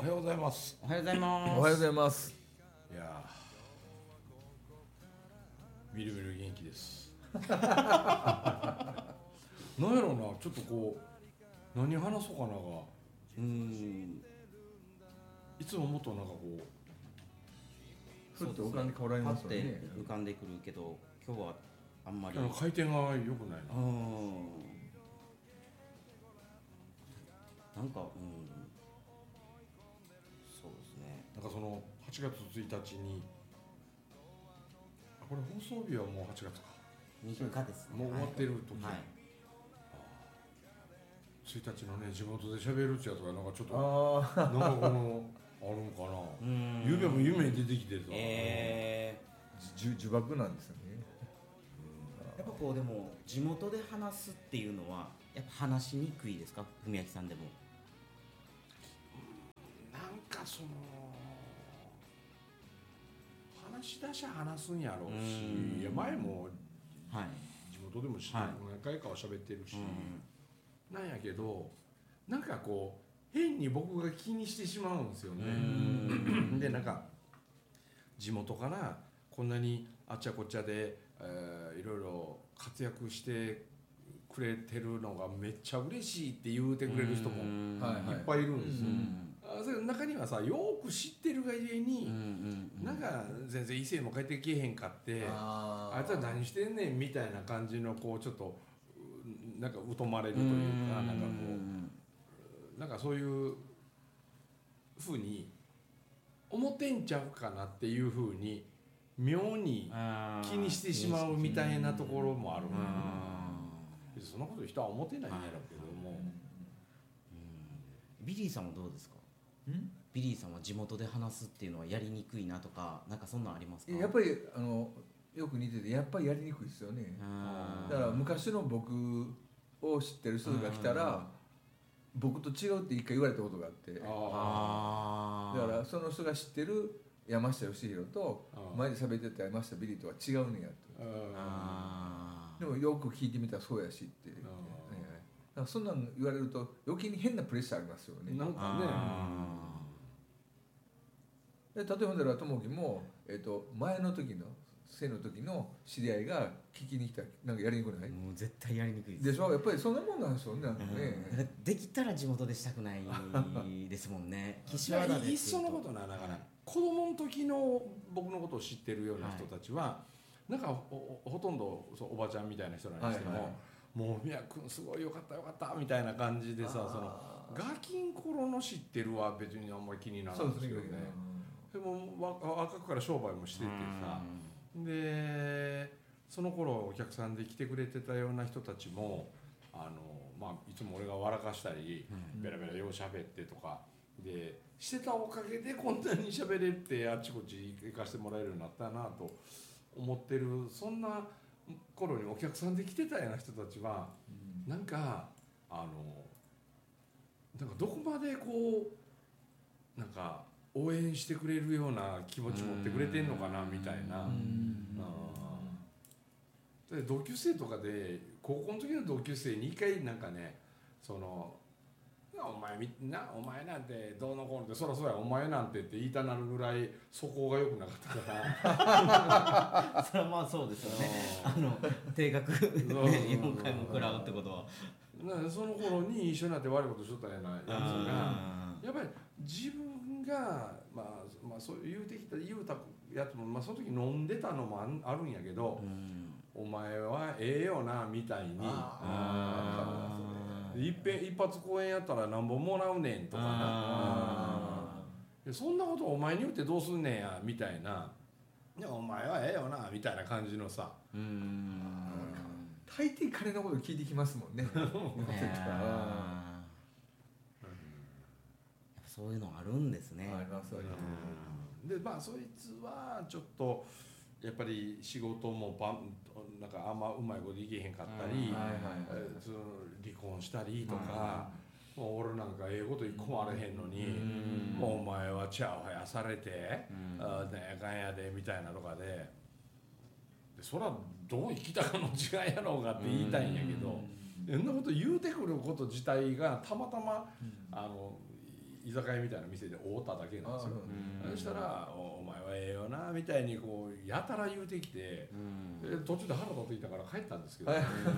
おはようございます。 おはようございます。 おはようございます。 いやみるみる元気ですなんやろうな、ちょっとこう何話そうかながいつももっとなんかこうふっと浮かんで変わられますよね。 パッて浮かんでくるけど、今日はあんまり回転が良くないな。 なんかそうですね。 なんかその8月1日にこれ放送日はもう8月か 3日ですね。 もう終わってる時、 はい、 1日のね地元で喋るってやつがなんかちょっとあなんかこのあるんかな。夢も夢に出てきてさ、 呪縛なんですよね。 やっぱこうでも地元で話すっていうのはやっぱ話しにくいですか、文明さんでも。 なんかその話し出しゃ話すんやろうし、いや前もはい地元でもはい何回かは喋ってるし、なんやけどなんかこう変に僕が気にしてしまうんですよね。でなんか地元からこんなにあっちゃこっちゃで、いろいろ活躍してくれてるのがめっちゃ嬉しいって言うてくれる人もいっぱいいるんですよ。それ中にはさ、よく知ってるがゆえに、なんか全然異性も帰ってけえへんかってあいつは何してんねんみたいな感じのこうちょっとなんか疎まれるというか、なんかこうなんかそういうふうに思ってんちゃうかなっていうふうに妙に気にしてしまうみたいなところもある。別にそんなこと人は思ってないんやろうけども、 ビリーさんはどうですか？ビリーさんは地元で話すっていうのはやりにくいなとか、なんかそんなんありますか？ やっぱりよく似ててやっぱりやりにくいですよね。だから昔の僕を知ってる人が来たら僕と違うって一回言われたことがあって、だからその人が知ってる山下義弘と前で喋ってた山下ビリーとは違うねやと。でもよく聞いてみたらそうやしって言って、だからそんなん言われると余計に変なプレッシャーありますよね。 なんかで例えばだともきも、前の時の生の時の知り合いが聞きに来たらなんかやりにくない？ もう絶対やりにくいです。 でしょ。やっぱりそんなもんなんですよね。なんかね、 できたら地元でしたくないですもんね。岸和田でいっそのことな、だから子供の時の僕のことを知ってるような人たちは、なんかほとんどおばちゃんみたいな人なんですけども、もう宮君すごいよかったよかったみたいな感じでさ、そのガキン頃の知ってるは別にあんまり気にならないんですけどね。でも若くから商売もしててさ、でその頃お客さんで来てくれてたような人たちもいつも俺が笑かしたり、ベラベラよう喋ってとかでしてたおかげでこんなに喋れてあっちこっち行かせてもらえるようになったなと思ってる。そんな頃にお客さんで来てたような人たちは、なんかどこまでこうなんか応援してくれるような気持ち持ってくれてんのかなみたいな。で同級生とかで高校の時の同級生に一回なんかね、そのお前なんてどうのこうのって、そらそうやお前なんてって言いたなるぐらい素行が良くなかったからそれはまあそうですよね。定額4回も食らうってことは、 その頃に一緒になって悪いことしとったようなやつがやっぱり自分がそう言うたやつも、その時飲んでたのもあるんやけど、お前はええよなみたいに、一発公演やったら何本もらうねんとかな、そんなことお前に言ってどうすんねんやみたいな、お前はええよなみたいな感じのさ、 大抵彼のこと聞いてきますもんね。 そういうのあるんですね。 ありますよね。 でそいつはちょっとやっぱり仕事もなんかあんまうまいこといけへんかったり、その離婚したりとか、もう俺なんかええこと一個もあれへんのに、もうお前はチャーハヤされてなんやかんやでみたいなとかで、そらどう生きたかの違いやろうがって言いたいんやけど、そんなこと言うてくること自体がたまたま居酒屋みたいな店で会うただけなんですよ。そしたら「お前はええよな」みたいにこうやたら言うてきて、途中で腹立ってきたから帰ったんですけど、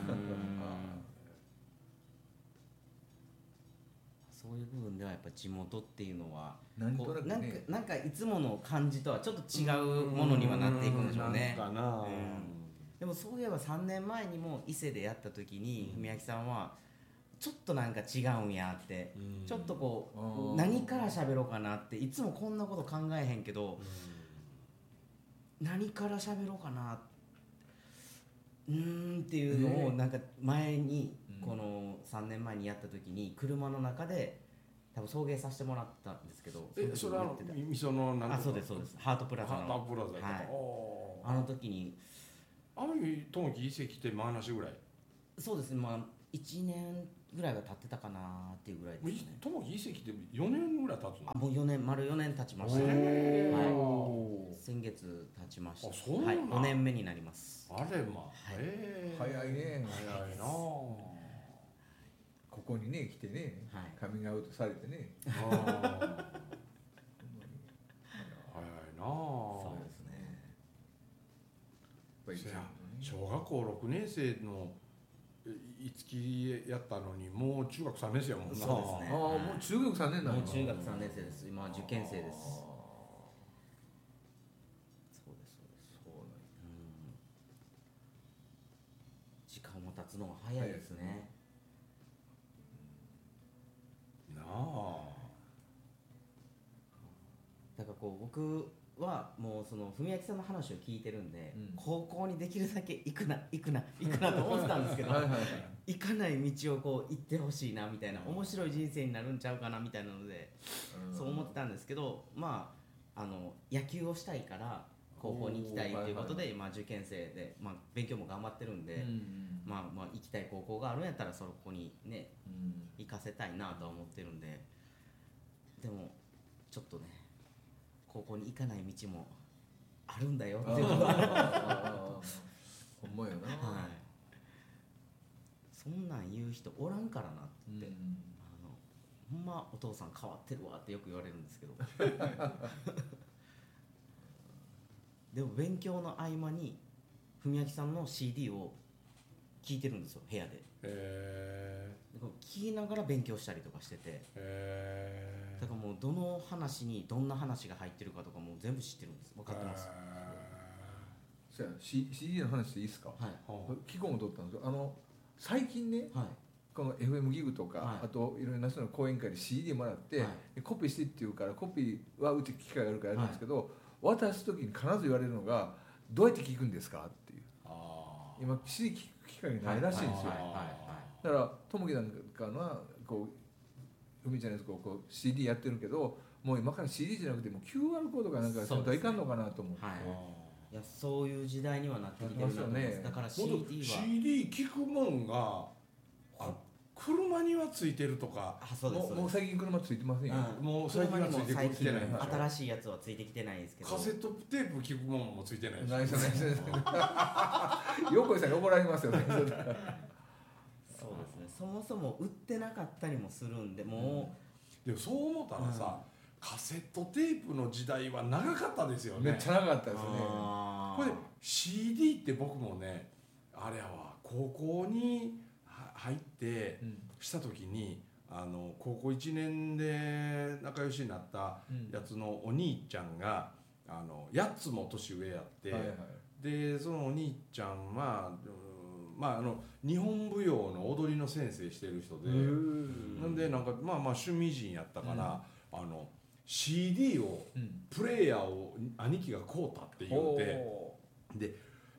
そういう部分ではやっぱ地元っていうのはなんとなくね、 なんかいつもの感じとはちょっと違うものにはなっていくんでしょうね。 なんかな、 でもそういえば3年前にも伊勢でやった時に文明さんはちょっとなんか違うんやって、ちょっとこう何から喋ろうかなって、いつもこんなこと考えへんけど、何から喋ろうかなっていうのをなんか前にこの3年前にやった時に車の中で多分送迎させてもらったんですけど、 それは味噌のなんとか、 そうですそうです、ハートプラザのハートプラザとか、 あの時にあの日友樹伊勢来て真話ぐらい、 そうですね、まあ1年ぐらいは経ってたかなっていうぐらいですね。 友樹伊勢来て4年ぐらい経つの？ もう4年、丸4年経ちましたね。先月経ちました。 そうなんだ。 5年目になります。 あれまあ、 早いね。 早いな。 ここにね来てね、カミングアウトされてね。 早いな。 そうですね。 小学校6年生のいつきやったのにもう中学3年生やもんな。 そうですね。 もう中学3年なの？ もう中学3年生です。今受験生です。そうですそうなんや。時間も経つのが早いですね。 なあ。 だからこう僕はもうその文明さんの話を聞いてるんで、高校にできるだけ行くなと思ってたんですけど、行かない道をこう行ってほしいなみたいな、面白い人生になるんちゃうかなみたいなので、そう思ってたんですけど、まあ野球をしたいから高校に行きたいということで、まあ受験生で、まあ勉強も頑張ってるんで、まあ行きたい高校があるんやったらそこにね行かせたいなとは思ってるんで、でもちょっとね。高校に行かない道もあるんだよっていうことはほんまやな、 そんなん言う人おらんからなって、ほんまお父さん変わってるわってよく言われるんですけどでも勉強の合間に文明さんの CD を聴いてるんですよ、部屋で。聴きながら勉強したりとかしてて、だからもうどの話にどんな話が入ってるかとかも全部知ってるんです。分かってます。 そうや CD の話でいいですか？聞こうもとったんですよ。最近ね、この FM ギグとか、あといろんな人の講演会で CD もらって、コピーしてって言うから、コピーはうち機械があるからやるんですけど、渡す時に必ず言われるのがどうやって聞くんですかっていう。今 CD 聞く機会がないらしいんですよ。だから友樹なんかはこう海ちゃんのやつこう CD やってるけど、もう今から CD じゃなくても QR コードかなんかせんといかんのかなと思って、 いやそういう時代にはなってきてるなと思います。だから CD は CD 聞くもんが車にはついてるとか、 もう最近車ついてませんよ。 もう最近はついてきてない。 新しいやつはついてきてないですけど、 カセットテープ聞くもんもついてないし。 ないですね。横井さんに怒られますよね。 そうですね。そもそも売ってなかったりもするんで、もうでもそう思ったらさ、カセットテープの時代は長かったですよね。 めっちゃ長かったですね。 これ CD って僕もね、あれやわ、高校に入ってした時に、高校1年で仲良しになったやつのお兄ちゃんが8つも年上やって、でそのお兄ちゃんは日本舞踊の踊りの先生してる人で、なんでなんかまあ趣味人やったから、CD を、プレイヤーを兄貴が買うたって言うて、で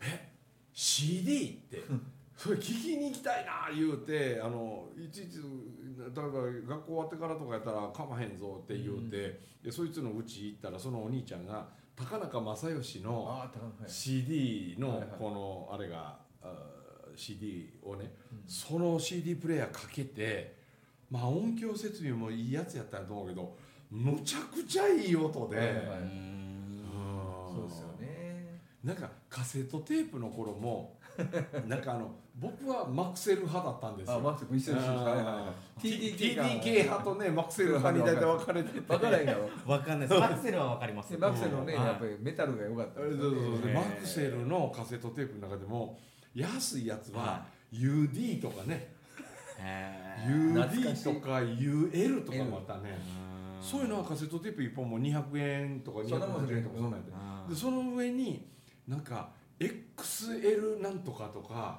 CD ってそれ聞きに行きたいな言うて、いちいちだから学校終わってからとかやったらかまへんぞって言うて、でそいつのうち行ったら、そのお兄ちゃんが高中正義の CD のこのあれがCD をね、その CD プレイヤーかけて、まあ音響設備もいいやつやったんやと思うけど、むちゃくちゃいい音で、 そうですよね。 なんかカセットテープの頃もなんか僕はマクセル派だったんですよ。 マクセル一緒です。 TDK 派とねマクセル派に大体分かれてて分からへんやろ。 分かんないです。マクセルは分かります。 マクセルのねやっぱりメタルが良かったですよね。 マクセルのカセットテープの中でも安いやつは UD とかね、UD とか UL とかまたね、そういうのはカセットテープ1本も200円とか250円とかそんなんで、その上になんか XL なんとかとか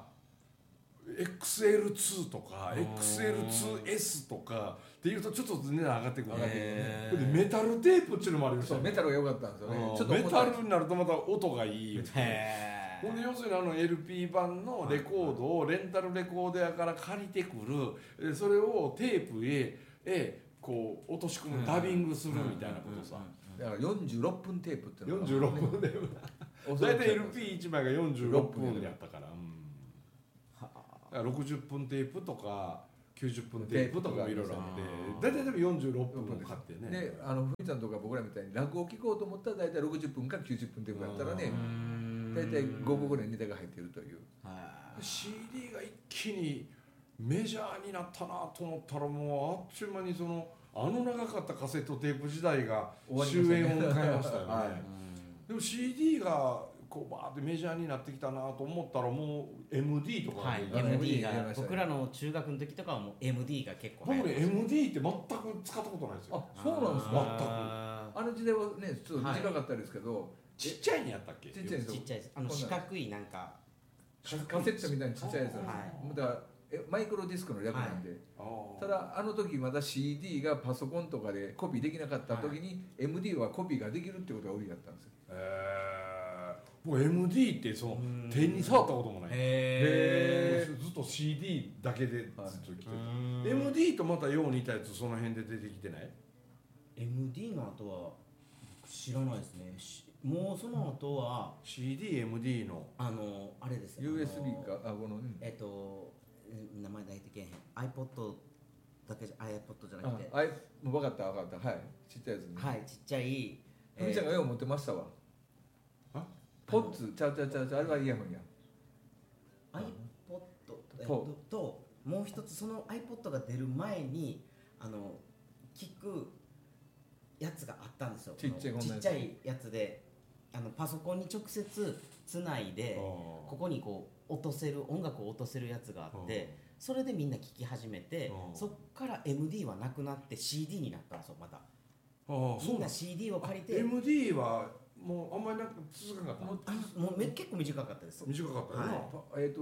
XL2 とか XL2S とかっていうとちょっと値段上がってくる。でメタルテープっていうのもあるよ。 そうメタルが良かったんですよね。 ちょっとメタルになるとまた音がいい。ほんで要するにLP 版のレコードをレンタルレコード屋から借りてくる、それをテープへこう落とし込む、ダビングするみたいなことさ。 だから46分テープっていうのが 46分テープ大体 LP1 枚が46分やったから、だから60分テープとか90分テープとかいろいろあって大体でも46分買ってね。 でふみさんとか僕らみたいに落語を聞こうと思ったら大体60分か90分テープやったらね大体5個ぐらいネタが入っているという。 CD が一気にメジャーになったなと思ったらもうあっちゅう間に長かったカセットテープ時代が終焉を迎えましたよね。でも CD がこうバーってメジャーになってきたなと思ったらもう MD とか、 MD が僕らの中学の時とかはもう MD が結構僕ね MD って全く使ったことないですよ。 そうなんですか。 全くあの時代はねちょっと短かったですけど、 ちっちゃいんやったっけ。 ちっちゃいです。四角いなんかカセットみたいにちっちゃいやつなんです。だからマイクロディスクの略なんで、ただあの時まだ CD がパソコンとかでコピーできなかった時に MD はコピーができるってことが売りだったんですよ。 僕 MD って手に触ったこともない。ずっと CD だけでずっと来てる。MD とまたよう似たやつその辺で出てきてない？ MD の後は知らないですね。もうその後は CD、MD のあれですね。 USB かこの名前大体けへん。iPod だけじゃ iPod じゃなくて。 もう分かったはいちっちゃいやつね。 はいちっちゃい。 ふみちゃんがよう持ってましたわ。ポッツちゃうあれはイヤホンや。 iPod ともう一つその iPod が出る前に聞くやつがあったんですよ。ちっちゃいやつでパソコンに直接つないでここにこう音楽を落とせるやつがあってそれでみんな聴き始めてそっから MD はなくなって CD になったんですよまた。みんな CD を借りて。 MD はもうあんまりなんか続かなかった。 もう結構短かったです。 短かったよな。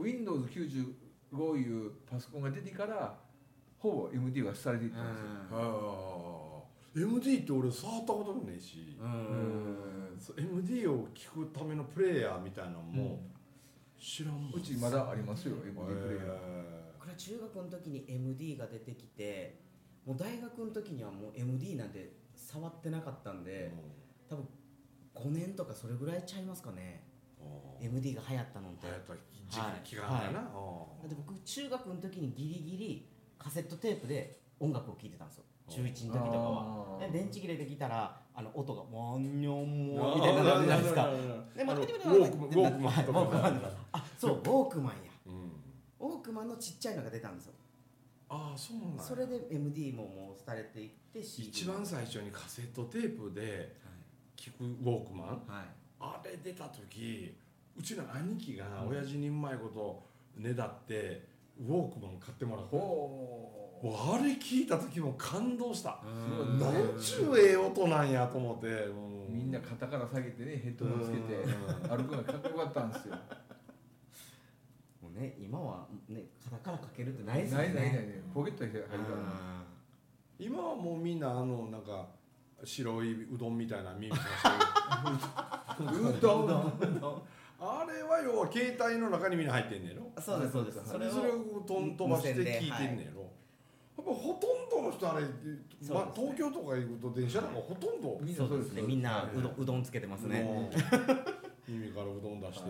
Windows95 いうパソコンが出てからほぼ MD はされていったんですよ。 MD って俺触ったこともねえし、MD を聴くためのプレイヤーみたいなのも知らんもん。 うちまだありますよ MD プレイヤー。 これは中学の時に MD が出てきてもう大学の時にはもう MD なんて触ってなかったんで多分5年とかそれぐらいちゃいますかね。MD が流行ったのって。 流行った期間だな。だって僕中学の時にギリギリカセットテープで音楽を聴いてたんですよ。中1の時とかは。電池切れてきたら音がワンニョンモンみたいな感じなんですか。 ウォークマンとか。 そうウォークマンや。ウォークマンのちっちゃいのが出たんですよ。 そうなんだ。 それで MD ももう廃れていって CD。 一番最初にカセットテープで聞くウォークマン、あれ出た時うちの兄貴が親父にうまいことねだってウォークマン買ってもらって、あれ聞いた時も感動した。なんちゅうええ音なんやと思って、 みんな肩から下げてねヘッドホンつけて歩くのがかっこよかったんですよ。 もうね今はね肩からかけるってないですよね。 ないポケットに入るから。 今はもうみんななんか白いうどんみたいな耳さしてるうどんあれは要は携帯の中にみんな入ってんねんろ。 そうです。 それを飛ばして聞いてんねんろ。やっぱほとんどの人あれ、東京とか行くと電車なんかほとんどみんなそうですね。みんなうどんつけてますね。 耳からうどん出して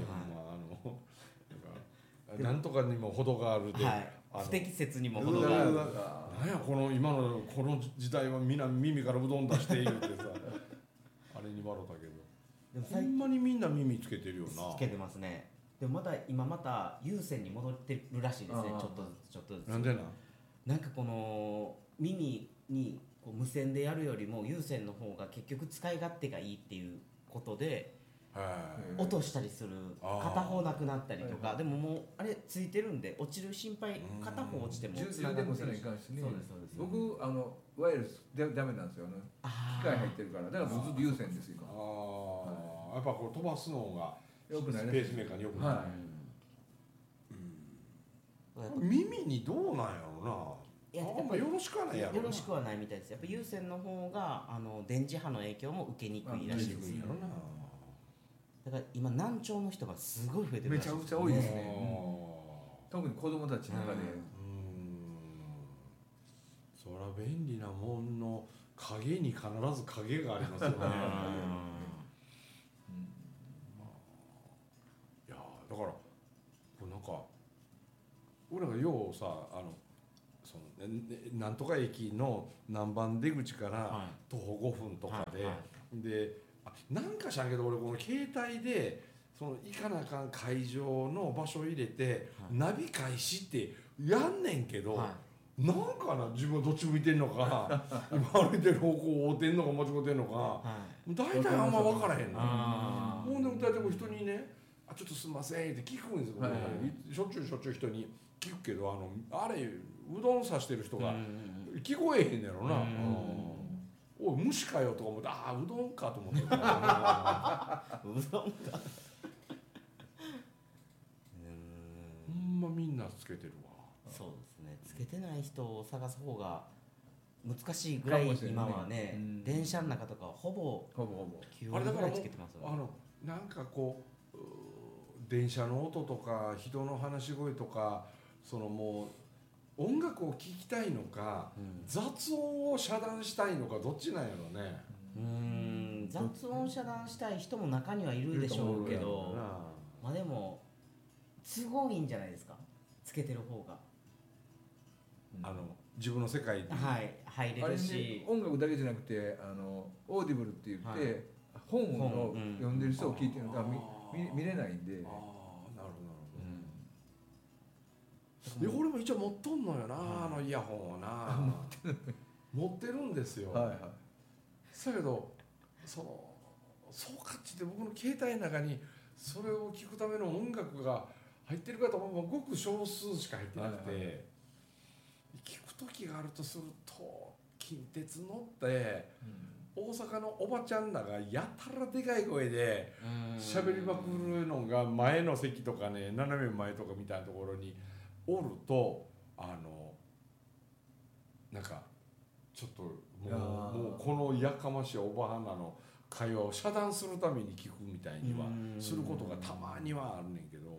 なんとかにも程があるで、 不適切にも程がある。 なんや今のこの時代はみんな耳からうどん出しているってさあれに笑ったけどほんまにみんな耳つけてるよな。 つけてますね。 でも今また有線に戻ってるらしいですね。ちょっとずつ。 なんでなんかこの耳にこう無線でやるよりも有線の方が結局使い勝手がいいっていうことで落としたりする、片方なくなったりとか。でももうあれついてるんで落ちる心配、片方落ちても充電もせないかんしね。 そうです僕ワイヤレスダメなんですよね。機械入ってるから。だから僕ずっと有線ですよ。 やっぱこう飛ばすのがよくないペースメーカーによくない。耳にどうなんやろうな。あんまよろしくはないやろな。 よろしくはないみたいです。やっぱ有線の方が電磁波の影響も受けにくいらしいですよ。だから今難聴の人がすごい増えてるらしいです。 めちゃくちゃ多いですね。特に子供たちの中で。 そりゃ便利なもんの影に必ず影がありますよね。いやだからこうなんか俺がようさそのなんとか駅の何番出口から徒歩5分とかで、なんかしらんけど俺この携帯でその行かなあかん会場の場所入れて、ナビ開始ってやんねんけど、なんかな自分どっち向いてんのか今歩いてる方向を追ってんのか間違ってんのか、大体あんま分からへんの。ほんで大体人にね「ちょっとすいません」って聞くんですよ、しょっちゅう人に聞くけどあれうどん刺してる人が聞こえへんねやろな。おい虫かよとか思ってうどんかと思ってうどんかほんまみんなつけてるわ。 そうですね。つけてない人を探す方が難しいぐらい今はね、電車の中とかほぼ9割ぐらいつけてますよね。 なんかこう電車の音とか人の話し声とかそのもう音楽を聴きたいのか、雑音を遮断したいのかどっちなんやろね。 雑音遮断したい人も中にはいるでしょうけど、まあでも都合いいんじゃないですか、つけてる方が。 自分の世界に入れるし、 音楽だけじゃなくてオーディブルって言って、本を読んでる人を聞いてるのが見れないんで。 俺も一応持っとんのよな、イヤホンをな持ってるんですよ。だけどそうかっちって僕の携帯の中にそれを聞くための音楽が入ってるかと思うとごく少数しか入ってなくて、聞く時があるとすると近鉄乗って大阪のおばちゃんらがやたらでかい声で喋りまくるのが前の席とかね、斜め前とかみたいなところにおるとなんかちょっともうこのやかましいおばはんらの会話を遮断するために聞くみたいにはすることがたまにはあるねんけど、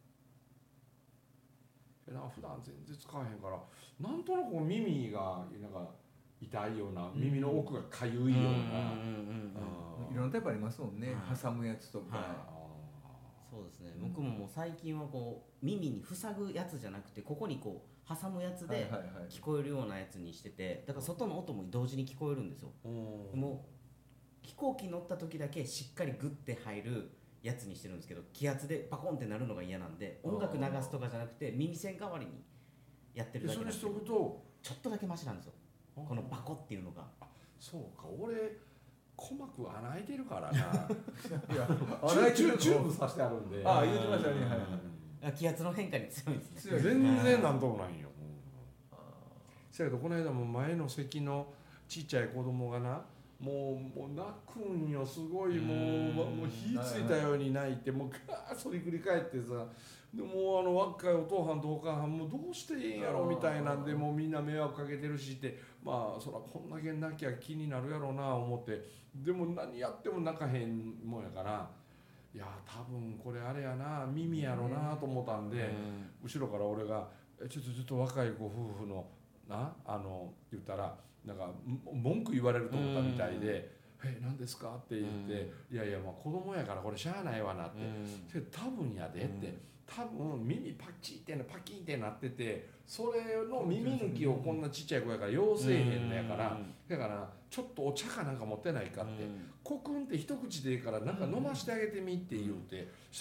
普段全然使わへんからなんとなく耳がなんか痛いような、耳の奥がかゆいような、 いろんなタイプありますもんね、挟むやつとか。 そうですね、僕ももう最近はこう耳に塞ぐやつじゃなくてここにこう挟むやつで聞こえるようなやつにしてて、だから外の音も同時に聞こえるんですよ。もう飛行機乗った時だけしっかりグッて入るやつにしてるんですけど、気圧でバコンってなるのが嫌なんで、音楽流すとかじゃなくて耳栓代わりにやってるだけなんですけど、 それしとくとちょっとだけマシなんですよ、このバコっていうのが。 そうか、俺鼓膜穴開いてるからな。チューブさしてあるんで。 言ってましたね。 気圧の変化に強いですね。 全然なんともないよ。せやけどこの間も前の席のちっちゃい子供がな、もう泣くんよ、すごいもう火ついたように泣いて、もうガーッそりくり返ってさ、でもう若いお父さんとお母さんもどうしていいんやろみたいなんで、もうみんな迷惑かけてるしって、まあそらこんだけ泣きゃ気になるやろうな思って、でも何やっても泣かへんもんやから、いや多分これあれやな、耳やろなと思ったんで、後ろから俺がちょっと若いご夫婦のな言ったらなんか文句言われると思ったみたいで「何ですか?」って言って「いやいやまあ子供やからこれしゃあないわな」って「それ多分やで」って「多分耳パキンってなってて、それの耳抜きをこんなちっちゃい子やから要せえへんのやから、だからちょっとお茶かなんか持ってないかってコクンって一口でいいからなんか飲ましてあげてみって言うて、したら「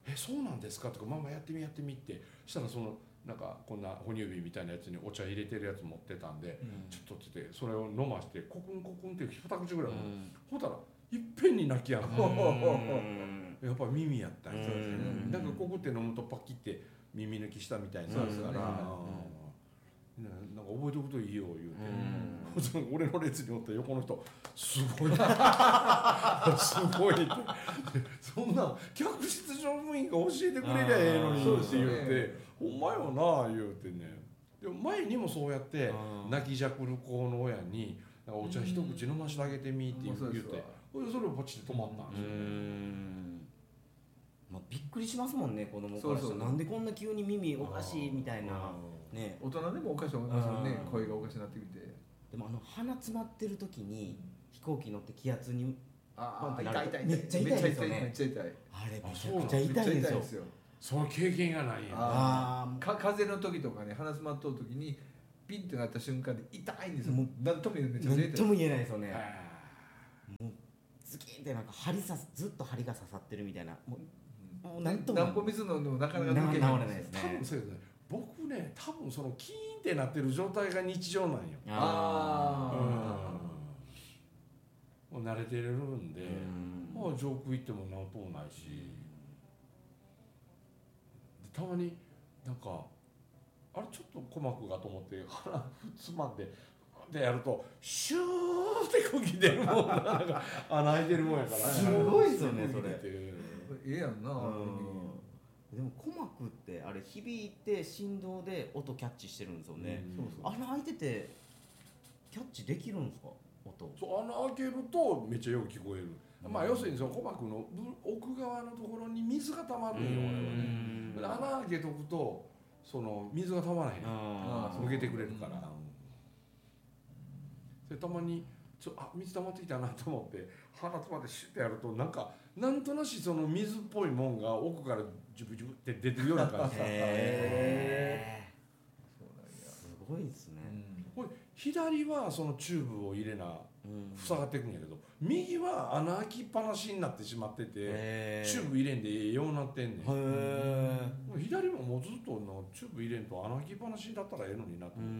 そうなんですかとかママやってみってしたらなんかこんな哺乳瓶みたいなやつにお茶入れてるやつ持ってたんで、ちょっとってそれを飲ましてコクンコクンって二口ぐらいほたらいっぺんに泣きやんやっぱ耳やったんですよね。なんかコクって飲むとパキって耳抜きしたみたいになるから、なんか覚えておくといいよ言うて、俺の列におった横の人すごいすごいってそんな客室乗務員が教えてくれりゃええのにって言ってほんまよな言うてね。でも前にもそうやって泣きじゃくる子の親にお茶一口飲ましてあげてみって言ってそれをポチって止まったんですよね。 まあ、びっくりしますもんね子供からしたら。なんでこんな急に耳おかしいみたいなね。 大人でもおかしい思いますよね、声がおかしくなってきて。 でも鼻詰まってる時に飛行機乗って気圧に痛いめっちゃ痛いですよね。 めっちゃ痛い。 あれめちゃくちゃ痛いんですよ。 その経験がないやん。 風邪の時とかね、鼻詰まっとる時にピンってなった瞬間で痛いんですよ。もう何とも言えない。 何とも言えないですよね。もうズキンってなんかずっと針が刺さってるみたいな。もう何とも何個水飲んでもなかなか抜けないですね。 多分そうですね。僕ね多分そのキーンってなってる状態が日常なんよ。もう慣れてるんで、まあ上空行ってもなんともないし。たまになんかあれちょっと鼓膜がと思って鼻つまんでやるとシューって空気出るもんなんか穴開いてるもんやからすごいですよねそれ。 やんな。 でも鼓膜ってあれ響いて振動で音キャッチしてるんですよね。穴開いててキャッチできるんですか音。 そう穴開けるとめっちゃよく聞こえる。まあ要するにその鼓膜の奥側のところに水が溜まるんよ俺はね。穴開けとくとその水が溜まらないね。抜けてくれるから。でたまに水溜まってきたなと思って鼻詰まってシュッてやるとなんとなしその水っぽいもんが奥からジュブジュブって出てるような感じ。 すごいですね。 これ左はそのチューブを入れな塞がっていくんやけど、右は穴開きっぱなしになってしまっててチューブ入れんでええようになってんねん。左ももうずっとのチューブ入れんと穴開きっぱなしだったらええのになと思って。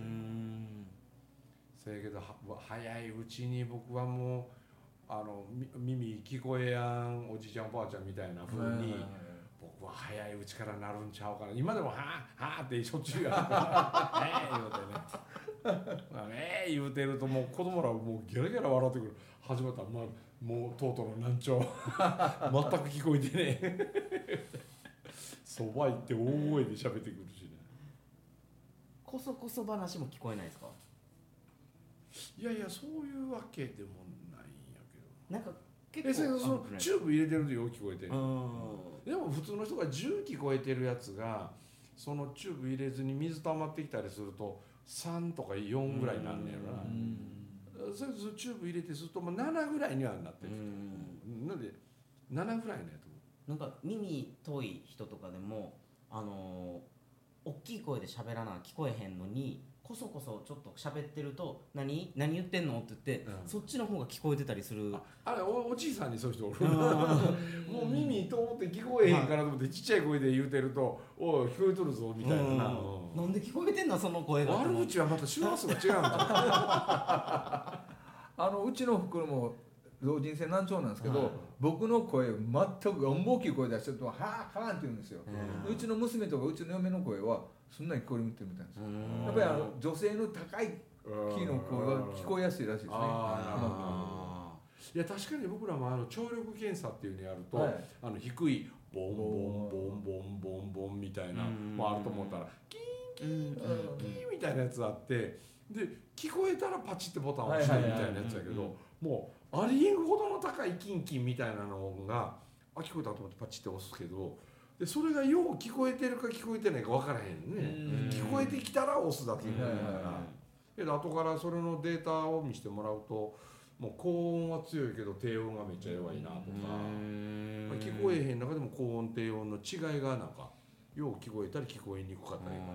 そやけど早いうちに僕はもう耳聞こえやんおじいちゃんおばあちゃんみたいな風に僕は早いうちからなるんちゃうかな。今でもはあってしょっちゅうやるから言うてね言うてるともう子供らもうギャラギャラ笑ってくる始まったら、もうとうとうの難聴全く聞こえてねそば行って大声で喋ってくるしね。 こそこそ話も聞こえないですか。 いやいやそういうわけでもないんやけど。 なんか結構そのチューブ入れてるとよく聞こえてる。でも普通の人が10聞こえてるやつがそのチューブ入れずに水溜まってきたりすると3とか4ぐらいになんねやろな。それとチューブ入れてすると7ぐらいにはなってる。なんで7ぐらいのやつ。 なんか耳遠い人とかでも大きい声で喋らな聞こえへんのにこそこそちょっと喋ってると何言ってんのって言って、そっちの方が聞こえてたりする。 あれ おじいさんにそういう人おるもう耳と思って聞こえへんからと思ってちっちゃい声で言うてるとおい聞こえとるぞみたいな。 なんで聞こえてんのその声が。 悪口はまた周波数が違うんだうちの袋も老人性難聴なんですけど、僕の声全く大きい声出してるとはーはーって言うんですよ。うちの娘とかうちの嫁の声はそんなに聞こえるみたいです。やっぱり女性の高いキーの声は聞こえやすいらしいですね。 いや確かに僕らも聴力検査っていうのやると、低いボンボンボンボンボンボンみたいなもあると思ったらキーンキーンキーンみたいなやつあってで聞こえたらパチってボタンを押してみたいなやつやけど、もうありえんほどの高いキンキンみたいなのが聞こえたと思ってパチって押すけど。でそれがよう聞こえてるか聞こえてないか分からへんね。聞こえてきたら押すだけだからけど後からそれのデータを見せてもらうともう高音は強いけど低音がめっちゃ弱いなとか、聞こえへん中でも高音低音の違いがなんかよう聞こえたり聞こえにくかったり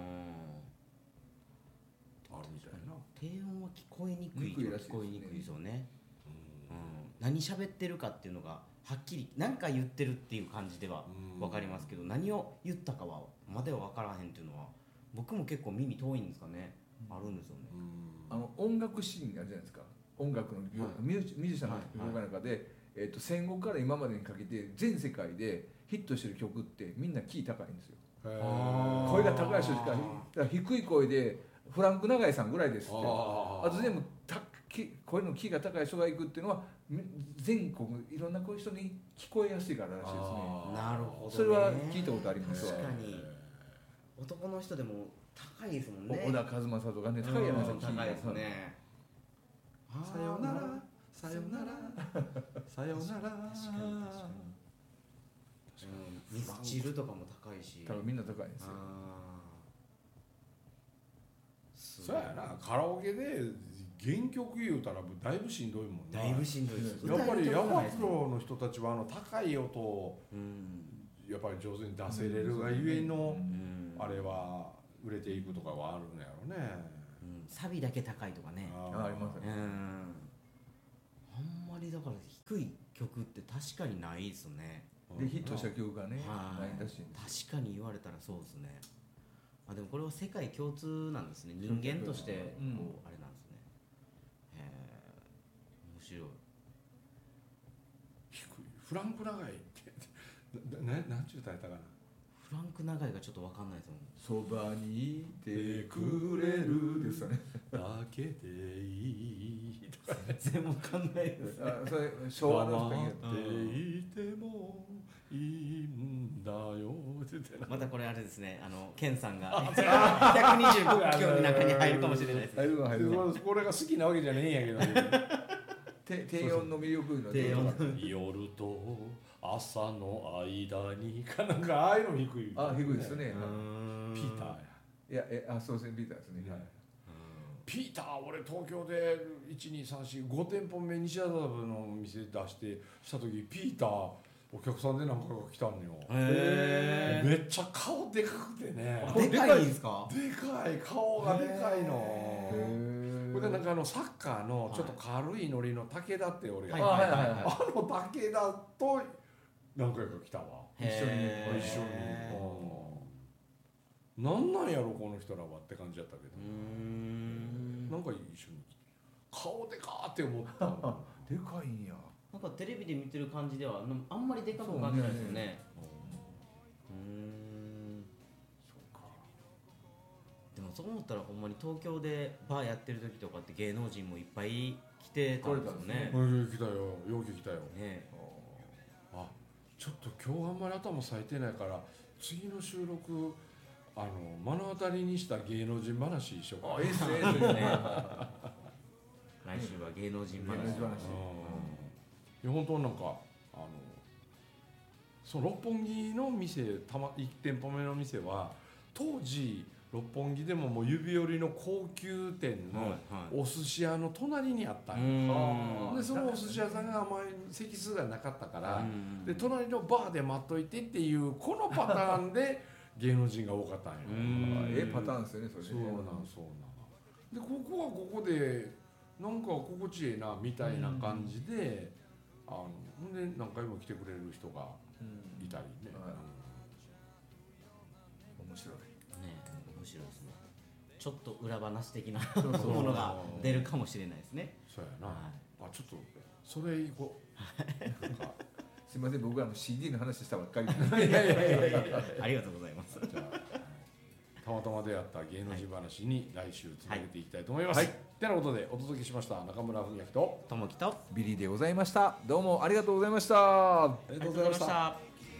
あるみたいな。 低音は聞こえにくい聞こえにくいですよね。 何喋ってるかっていうのがはっきり何か言ってるっていう感じでは分かりますけど、何を言ったかはまでは分からへんっていうのは僕も結構耳遠いんですかね、あるんですよね。 音楽シーンあるじゃないですか、音楽のミュージシャンの業界の中で、戦後から今までにかけて全世界でヒットしてる曲ってみんなキー高いんですよ。声が高い人しか、だから低い声でフランク永井さんぐらいですって、あと全部声のキーが高い人が行くっていうのは全国いろんなこういう人に聞こえやすいかららしいですね。 なるほどね。 それは聞いたことありますわ。 確かに男の人でも高いですもんね。 小田和正とかね、高いやないですか。 高いですね。 さよならさよならさよなら。 ミスチルとかも高いし。 多分みんな高いんですよ。 そうやな、カラオケで原曲言うたらだいぶしんどいもんね。 だいぶしんどいです。 やっぱりヤマプロの人たちは高い音をやっぱり上手に出せれるがゆえのあれは売れていくとかはあるんやろね。 サビだけ高いとかね。 ありますね。 あんまりだから低い曲って確かにないですね。 でヒットした曲がね、ないらしいんです。 確かに言われたらそうですね。でもこれは世界共通なんですね。人間としてこうあれなんですね。面白い。 低いフランク長いってなんちゅう歌やったかな。 フランク長いがちょっと分かんないですもん。 そばにいてくれるですよね。 だけでいいとか全然分かんないです。 それ昭和の人にやっていてもいいんだよって言ってまたこれあれですね、ケンさんが125曲の中に入るかもしれないです。 入るわ。 これが好きなわけじゃねえんやけど低音の魅力の低音夜と朝の間にかなんかああいうの低い。 低いですね。 ピーターや。 いやそうですね、ピーターですね。 ピーター俺東京で12345店舗目西麻布の店出した時ピーターお客さんで何回か来たのよ。めっちゃ顔でかくてね。 でかいんですか？ でかい、顔がでかいの。これでなんかサッカーのちょっと軽いノリの武田って俺が、武田と何回か来たわ。一緒に。なんなんやろこの人らはって感じだったけど。なんか一緒に顔でかーって思った。 でかいんや。 なんかテレビで見てる感じではあんまりでかく感じないですよね。 そうか。 でもそう思ったらほんまに東京でバーやってる時とかって芸能人もいっぱい来てたんですよね。 来たよ、よく来たよ。 ね。 ちょっと今日あんまり頭咲いてないから次の収録目の当たりにした芸能人話しようか。 いいっすね。 来週は芸能人話。 いや本当なんかその六本木の店1店舗目の店は当時六本木でももう指折りの高級店のお寿司屋の隣にあったんよ。でそのお寿司屋さんがあまり席数がなかったからで隣のバーで待っといてっていうこのパターンで芸能人が多かったんよ。 パターンですよね、それ。 そうなんでここはここでなんか心地いいなみたいな感じでほんで何回も来てくれる人がいたりね。 面白いね。面白いですね。ちょっと裏話的なものが出るかもしれないですね。 そうやな。ちょっとそれいこう。 すみません、僕CD の話したばっかり。 いやありがとうございます。 じゃあたまたま出会った芸能人話に来週つなげていきたいと思います。てなことでお届けしました中村文明とともきとビリーでございました。どうもありがとうございました。 ありがとうございました。